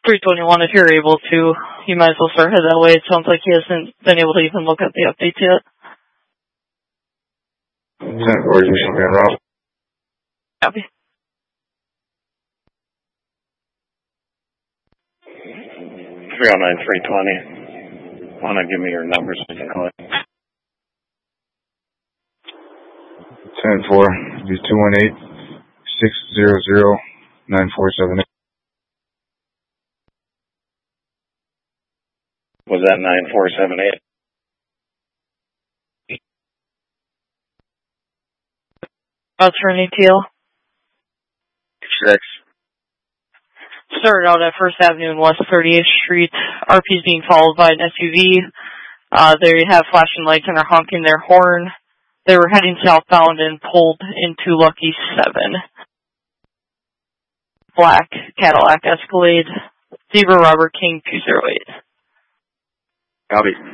321, if you're able to, you might as well start head that way. It sounds like he hasn't been able to even look at the updates yet. 10-4, you should be en route. Copy. 309-320. Want to give me your numbers so you can call it? 10-4, use 218-600-9478. Was that 9478? Turn ATL. 6. Started out at 1st Avenue and West 38th Street. RP is being followed by an SUV. They have flashing lights and are honking their horn. They were heading southbound and pulled into Lucky 7. Black Cadillac Escalade. Zebra Robert King 208. Copy.